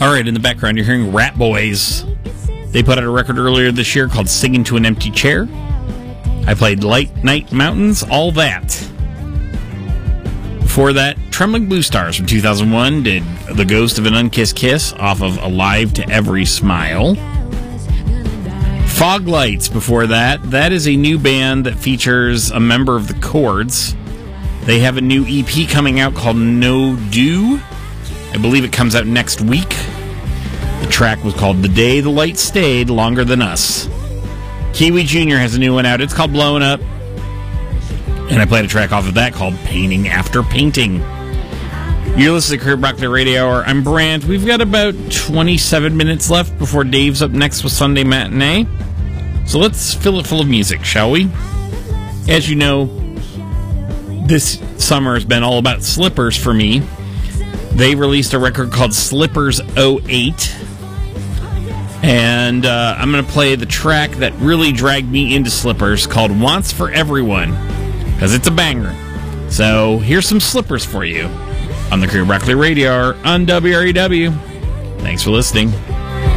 Alright, in the background you're hearing Rat Boys. They put out a record earlier this year called Singing to an Empty Chair. I played Light Night Mountains, All That. Before that, Trembling Blue Stars from 2001 did The Ghost of an Unkissed Kiss off of Alive to Every Smile. Fog Lights before that. That is a new band that features a member of the Chords. They have a new EP coming out called No Do. I believe it comes out next week. The track was called The Day the Light Stayed Longer Than Us. Kiwi Jr. has a new one out. It's called Blowing Up. And I played a track off of that called Painting After Painting. You're listening to Career Broccoli Radio Hour. I'm Brant. We've got about 27 minutes left before Dave's up next with Sunday Matinee. So let's fill it full of music, shall we? As you know, this summer has been all about slippers for me. They released a record called Slippers 08. And I'm going to play the track that really dragged me into slippers called Wants for Everyone, because it's a banger. So here's some slippers for you on the Career Broccoli Radio Hour on WREW. Thanks for listening.